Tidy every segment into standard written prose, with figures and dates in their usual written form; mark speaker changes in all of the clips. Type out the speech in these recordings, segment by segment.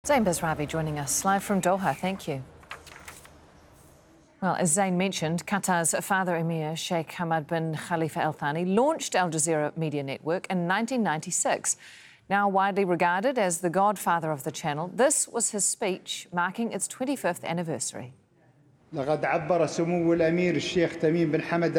Speaker 1: Zain Basravi joining us live from Doha. Thank you. Well, as Zain mentioned, Qatar's father Emir Sheikh Hamad bin Khalifa Al Thani launched Al Jazeera Media Network in 1996. Now widely regarded as the godfather of the channel, this was his speech marking its 25th anniversary.
Speaker 2: His Highness Sheikh Tamim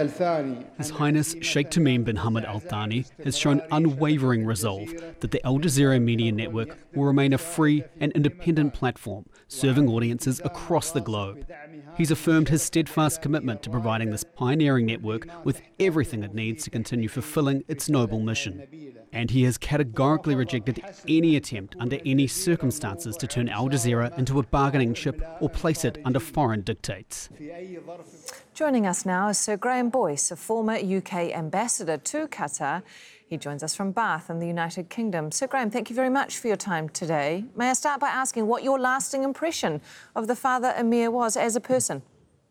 Speaker 2: bin Hamad Al Thani has shown unwavering resolve that the Al Jazeera Media Network will remain a free and independent platform serving audiences across the globe. He's affirmed his steadfast commitment to providing this pioneering network with everything it needs to continue fulfilling its noble mission. And he has categorically rejected any attempt under any circumstances to turn Al Jazeera into a bargaining chip or place it under foreign dictates.
Speaker 1: Joining us now is Sir Graham Boyce, a former UK ambassador to Qatar. He joins us from Bath in the United Kingdom. Sir Graham, thank you very much for your time today. May I start by asking what your lasting impression of the father Emir was as a person?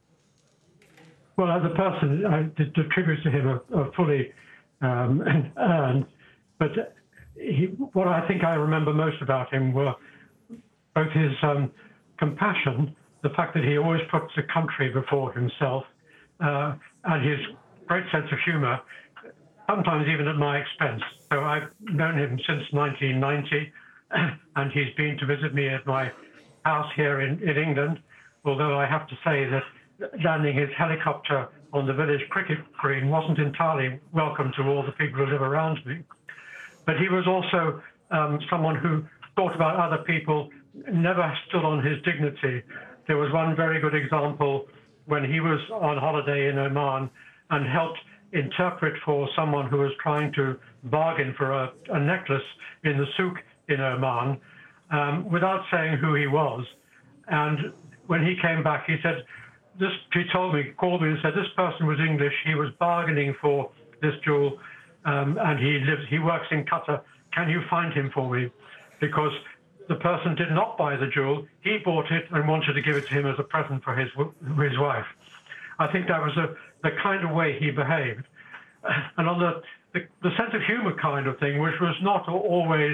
Speaker 3: Well, as a person, the tributes to him are fully earned. But what I think I remember most about him were both his compassion, the fact that he always puts the country before himself, and his great sense of humour, sometimes even at my expense. So I've known him since 1990, and he's been to visit me at my house here in England, although I have to say that landing his helicopter on the village cricket green wasn't entirely welcome to all the people who live around me. But he was also someone who thought about other people, never stood on his dignity. There was one very good example when he was on holiday in Oman and helped interpret for someone who was trying to bargain for a necklace in the souk in Oman without saying who he was. And when he came back, he said, called me and said, this person was English, he was bargaining for this jewel, and he works in Qatar. Can you find him for me? Because the person did not buy the jewel. He bought it and wanted to give it to him as a present for his wife. I think that was the kind of way he behaved. And on the sense of humour kind of thing, which was not always,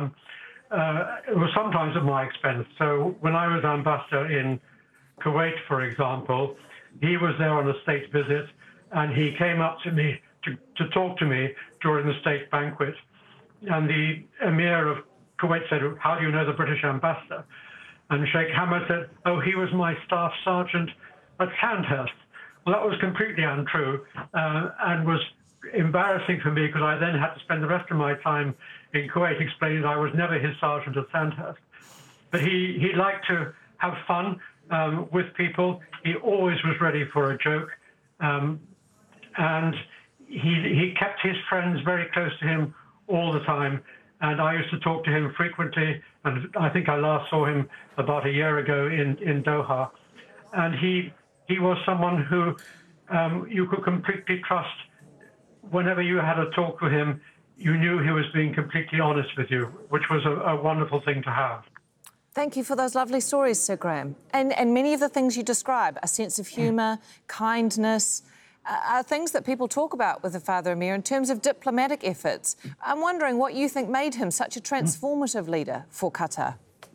Speaker 3: it was sometimes at my expense. So when I was ambassador in Kuwait, for example, he was there on a state visit, and he came up to me to talk to me during the state banquet. And the Emir of Kuwait said, how do you know the British ambassador? And Sheikh Hamad said, oh, he was my staff sergeant at Sandhurst. Well, that was completely untrue and was embarrassing for me because I then had to spend the rest of my time in Kuwait explaining that I was never his sergeant at Sandhurst. But he liked to have fun with people. He always was ready for a joke. And he kept his friends very close to him all the time. And I used to talk to him frequently. And I think I last saw him about a year ago in Doha. And he was someone who you could completely trust. Whenever you had a talk with him, you knew he was being completely honest with you, which was a wonderful thing to have.
Speaker 1: Thank you for those lovely stories, Sir Graham. And many of the things you describe, a sense of humour, kindness, are things that people talk about with the father Emir in terms of diplomatic efforts. I'm wondering what you think made him such a transformative leader for Qatar.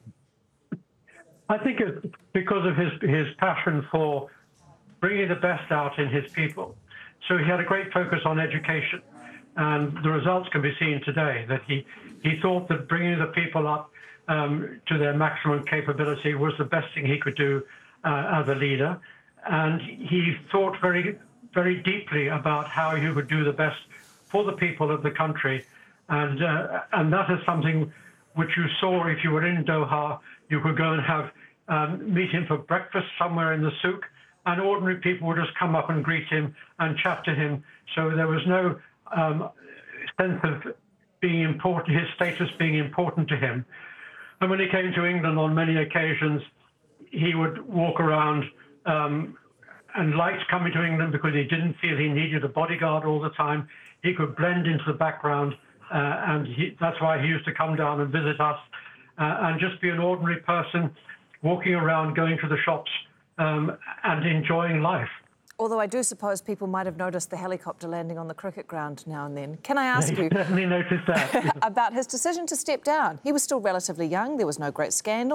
Speaker 3: I think it's because of his passion for bringing the best out in his people. So he had a great focus on education, and the results can be seen today, that he thought that bringing the people up to their maximum capability was the best thing he could do as a leader. And he thought very, very deeply about how he would do the best for the people of the country. And that is something which you saw if you were in Doha. You could go and have meet him for breakfast somewhere in the souk, and ordinary people would just come up and greet him and chat to him. So there was no sense of being important, his status being important to him. And when he came to England on many occasions, he would walk around and liked coming to England because he didn't feel he needed a bodyguard all the time. He could blend into the background, and that's why he used to come down and visit us and just be an ordinary person, walking around, going to the shops and enjoying life.
Speaker 1: Although I do suppose people might have noticed the helicopter landing on the cricket ground now and then. Can I ask you
Speaker 3: Definitely noticed that.
Speaker 1: about his decision to step down? He was still relatively young. There was no great scandal.